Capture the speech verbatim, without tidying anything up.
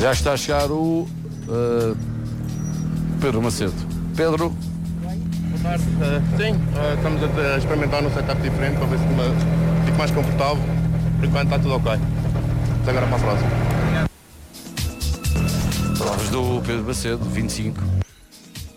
Já está a chegar o uh, Pedro Macedo. Pedro. Boa tarde. Uh, sim, uh, estamos a, a experimentar um setup diferente para ver se me, fico mais confortável. Por enquanto está tudo ok. Mas agora para a próxima. Palavras do Pedro Macedo, vinte e cinco.